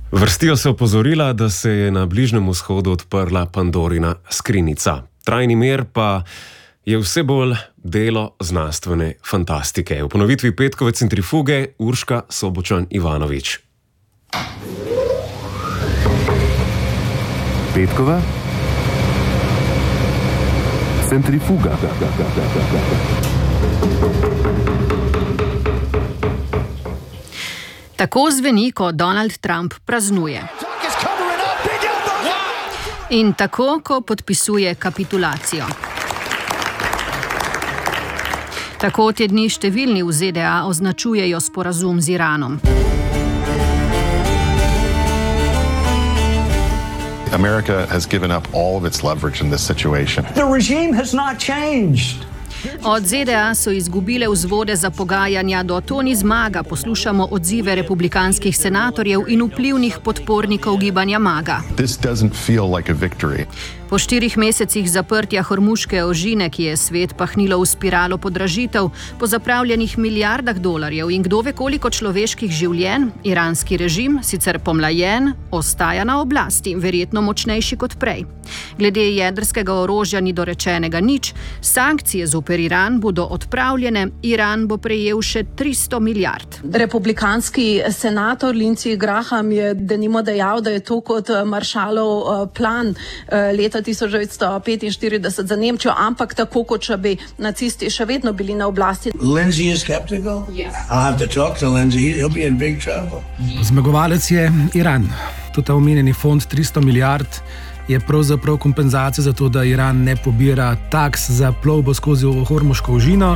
Vrstijo se opozorila, da se je na Bližnjem vzhodu odprla Pandorina skrinjica. Trajni mir pa je vse bolj delo znanstvene fantastike. V ponovitvi petkove centrifuge Urška Sobočan-Ivanović. Petkova centrifuga. Tako zveni, ko Donald Trump praznuje. In tako, ko podpisuje kapitulacijo. Tako te dni številni v ZDA označujejo sporazum z Iranom. America has given up all of its leverage in this situation. The regime has not changed. Od ZDA so izgubile vzvode za pogajanja, do to ni zmaga, poslušamo odzive republikanskih senatorjev in vplivnih podpornikov gibanja MAGA. This doesn't feel like a victory. Po 4 mesecih zaprtja Hormuške ožine, ki je svet pahnilo v spiralo podražitev, po zapravljenih milijardah dolarjev in kdo ve koliko človeških življenj, iranski režim, sicer pomlajen, ostaja na oblasti, verjetno močnejši kot prej. Glede jedrskega orožja ni dorečenega nič, sankcije zoper Iran bodo odpravljene, Iran bo prejel še 300 milijard. Republikanski senator Lindsey Graham je denimo dejal, da je to kot Marshallov plan leta 1945 za Nemčijo, ampak tako, kot če bi nacisti še vedno bili na oblasti. Lindsey is skeptical? Yes. I'll have to talk to Lindsey. He'll be in big trouble. Zmagovalec je Iran. Tudi ta omenjeni fond 300 milijard je pravzaprav kompenzacija za to, da Iran ne pobira taks za plovbo skozi Hormuško ožino.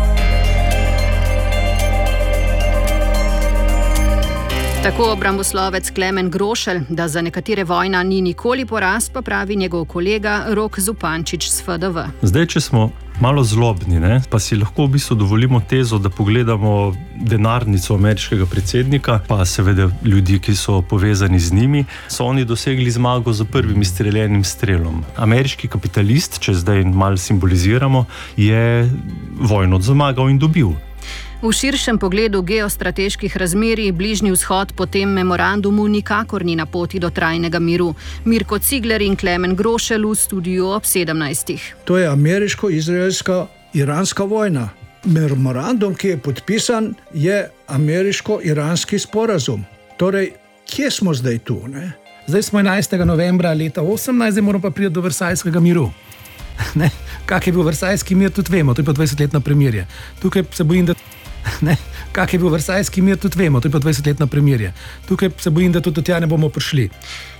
Tako obramboslovec Klemen Grošelj, da za nekatere vojna ni nikoli poraz, pa pravi njegov kolega Rok Zupančič z FDV. Zdaj, če smo malo zlobni, pa si lahko v bistvu dovolimo tezo, da pogledamo denarnico ameriškega predsednika, pa seveda ljudi, ki so povezani z njimi, so oni dosegli zmago za prvim izstreljenim strelom. Ameriški kapitalist, če zdaj malo simboliziramo, je vojno zmagal in dobil. V širšem pogledu geostrateških razmerij Bližnji vzhod po tem memorandumu nikakor ni na poti do trajnega miru. Mirko Cigler in Klemen Grošelj v studiu ob 17. To je ameriško-izraelska-iranska vojna. Memorandum, ki je podpisan, je ameriško-iranski sporazum. Torej, kje smo zdaj tu? Ne? Zdaj smo 11. novembra leta 18, zdaj moramo pa priti do Versajskega miru. Kak je bil Versajski mir, tudi vemo, to je pa 20-letno premirje. Tukaj se bojim, da... Kak je bil Versajski mir, tudi vemo, to je pa 20-letno premirje. Tukaj se bojim, da tudi do tja ne bomo prišli.